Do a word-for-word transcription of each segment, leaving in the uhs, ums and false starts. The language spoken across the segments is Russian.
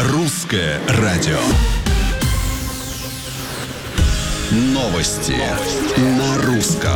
Русское радио. Новости, Новости. На русском.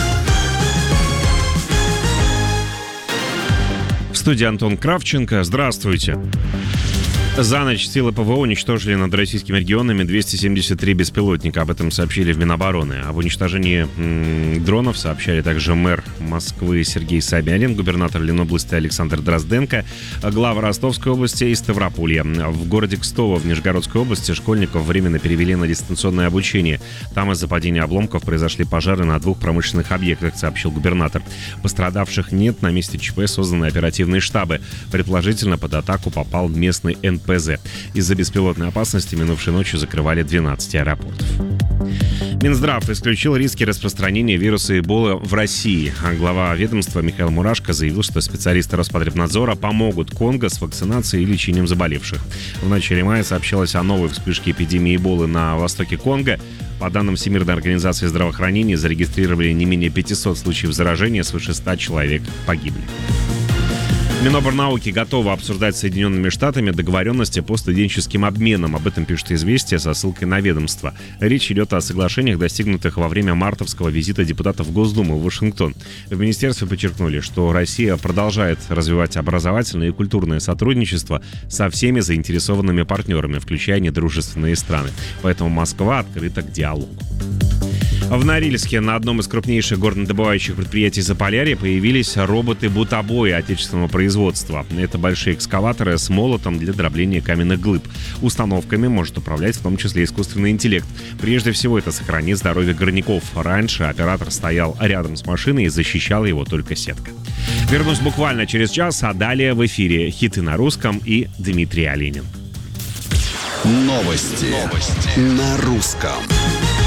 В студии Антон Кравченко. Здравствуйте. За ночь силы ПВО уничтожили над российскими регионами двести семьдесят три беспилотника. Об этом сообщили в Минобороны. Об уничтожении м- дронов сообщали также мэр Москвы Сергей Собянин, губернатор Ленобласти Александр Дрозденко, глава Ростовской области и Ставрополья. В городе Кстово в Нижегородской области школьников временно перевели на дистанционное обучение. Там из-за падения обломков произошли пожары на двух промышленных объектах, сообщил губернатор. Пострадавших нет, на месте ЧП созданы оперативные штабы. Предположительно, под атаку попал местный эн пэ зэ. Из-за беспилотной опасности минувшей ночью закрывали двенадцать аэропортов. Минздрав исключил риски распространения вируса Эбола в России. А глава ведомства Михаил Мурашко заявил, что специалисты Роспотребнадзора помогут Конго с вакцинацией и лечением заболевших. В начале мая сообщалось о новой вспышке эпидемии Эболы на востоке Конго. По данным Всемирной организации здравоохранения, зарегистрировали не менее пятисот случаев заражения, свыше ста человек погибли. Миноборнауки готова обсуждать с Соединенными Штатами договоренности по студенческим обменам. Об этом пишет «Известия» со ссылкой на ведомство. Речь идет о соглашениях, достигнутых во время мартовского визита депутатов Госдумы в Вашингтон. В министерстве подчеркнули, что Россия продолжает развивать образовательное и культурное сотрудничество со всеми заинтересованными партнерами, включая недружественные страны. Поэтому Москва открыта к диалогу. В Норильске на одном из крупнейших горнодобывающих предприятий Заполярья появились роботы-бутобои отечественного производства. Это большие экскаваторы с молотом для дробления каменных глыб. Установками может управлять в том числе искусственный интеллект. Прежде всего, это сохранит здоровье горняков. Раньше оператор стоял рядом с машиной и защищала его только сетка. Вернусь буквально через час, а далее в эфире хиты на русском и Дмитрий Оленин. Новости, Новости. На русском.